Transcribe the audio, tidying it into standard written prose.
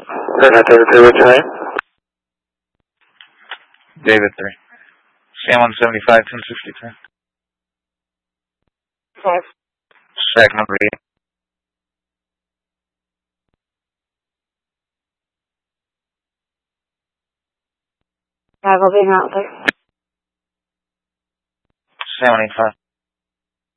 David 3, what's your name? David 3. Sam 175, 1062. 5. Stack number 8. I'll be out there. Sam 185.